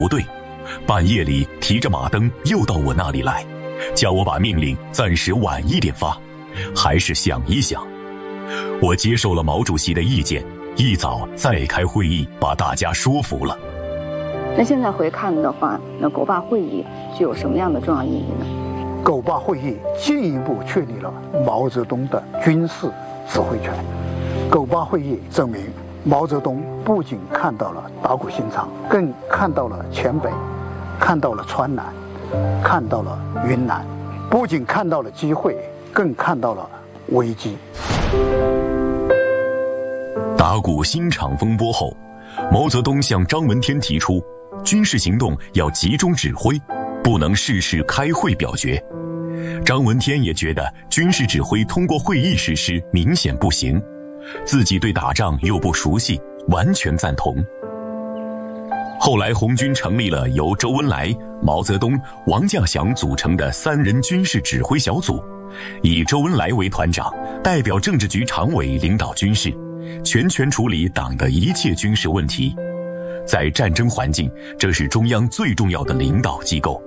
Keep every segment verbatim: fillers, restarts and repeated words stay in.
不对，半夜里提着马灯又到我那里来，叫我把命令暂时晚一点发，还是想一想。我接受了毛主席的意见，一早再开会议，把大家说服了。 那现在回看的话，那狗坝会议具有什么样的重要意义呢？ 狗坝会议进一步确立了毛泽东的军事指挥权。狗坝会议证明，毛泽东不仅看到了打鼓新场，更看到了黔北，看到了川南，看到了云南，不仅看到了机会，更看到了危机。 打鼓新场风波后，毛泽东向张闻天提出，军事行动要集中指挥，不能事事开会表决。张闻天也觉得军事指挥通过会议实施明显不行，自己对打仗又不熟悉，完全赞同。后来红军成立了由周恩来、毛泽东、王稼祥组成的三人军事指挥小组，以周恩来为团长，代表政治局常委领导军事，全权处理党的一切军事问题。在战争环境，这是中央最重要的领导机构。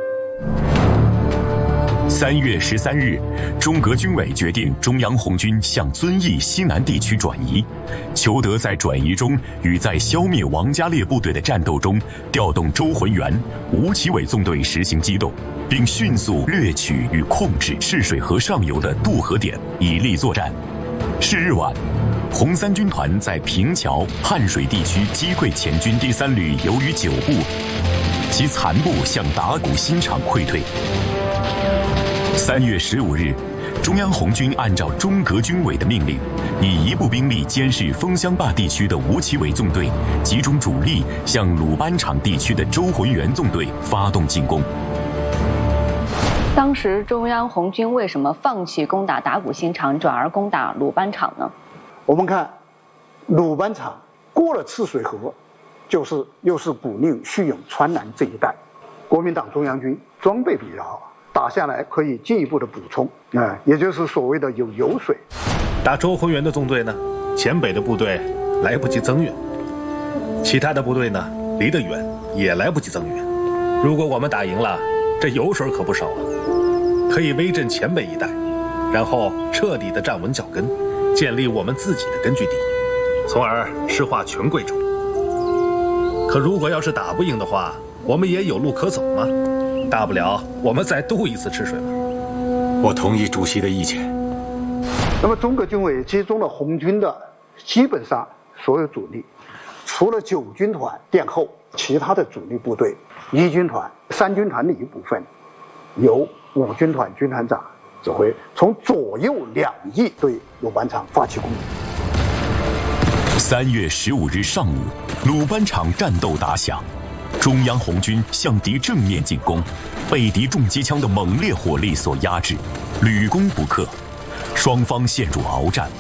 三月十三日，中革军委决定中央红军向遵义西南地区转移，求得在转移中与在消灭王家烈部队的战斗中调动周浑元、吴奇伟纵队实行机动，并迅速掠取与控制赤水河上游的渡河点，以利作战。是日晚，红三军团在平桥、汉水地区击溃前军第三旅由于九部，其残部向打鼓新场溃退。三月十五日，中央红军按照中革军委的命令，以一部兵力监视枫香坝地区的吴奇伟纵队，集中主力向鲁班场地区的周浑元纵队发动进攻。 当时中央红军为什么放弃攻打打鼓新场，转而攻打鲁班场呢？ 我们看，鲁班场过了赤水河，就是又是古宁、叙永、川南这一带，国民党中央军装备比较好，打下来可以进一步的补充，啊、呃，也就是所谓的有油水。 打周浑元的纵队呢，黔北的部队来不及增援，其他的部队呢离得远，也来不及增援。如果我们打赢了，这油水可不少啊，可以威震黔北一带，然后彻底的站稳脚跟，建立我们自己的根据地，从而石化全贵州。可如果要是打不赢的话，我们也有路可走嘛，大不了我们再渡一次赤水嘛。 我同意主席的意见。 那么中革军委集中了红军的基本上所有主力，除了九军团殿后，其他的主力部队，一军团、三军团的一部分，由五军团军团长指挥，从左右两翼对鲁班场发起攻击。 三月十五日上午，鲁班场战斗打响，中央红军向敌正面进攻，被敌重机枪的猛烈火力所压制，屡攻不克，双方陷入鏖战。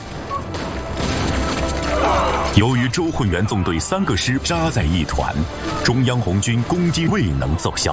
由于周浑元纵队三个师扎在一团，中央红军攻击未能奏效。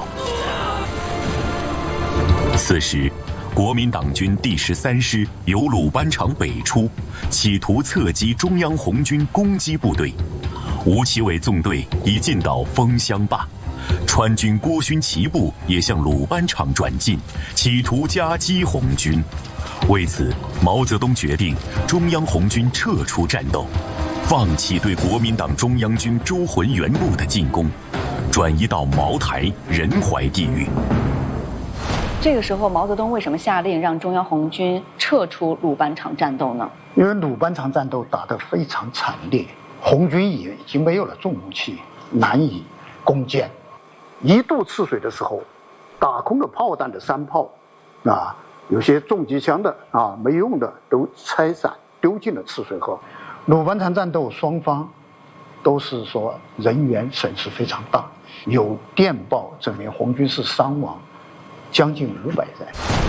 此时，国民党军第十三师由鲁班场北出，企图侧击中央红军攻击部队。吴奇伟纵队已进到枫香坝，川军郭勋旗部也向鲁班场转进，企图夹击红军。为此，毛泽东决定中央红军撤出战斗，放弃对国民党中央军周浑元部的进攻，转移到茅台、仁怀地域。 这个时候，毛泽东为什么下令让中央红军撤出鲁班场战斗呢？ 因为鲁班场战斗打得非常惨烈，红军已经没有了重武器，难以攻坚。一渡赤水的时候，打空了炮弹的山炮，啊，有些重机枪的啊没用的都拆散丢进了赤水河。鲁班场战斗双方都是说人员损失非常大，有电报证明红军是伤亡将近五百人。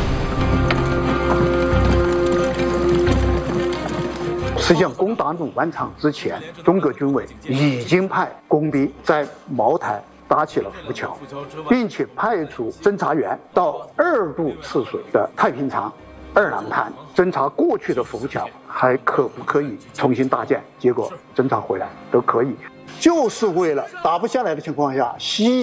实际上，攻打鲁班场之前，中革军委已经派工兵在茅台搭起了浮桥，并且派出侦察员到二渡赤水的太平长、二郎滩侦察过去的浮桥还可不可以重新搭建。结果侦察回来都可以，就是为了打不下来的情况下，西